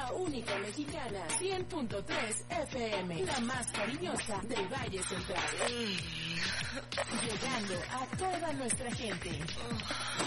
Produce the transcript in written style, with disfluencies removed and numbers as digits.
La única mexicana, 100.3 FM, la más cariñosa del Valle Central. Llegando a toda nuestra gente.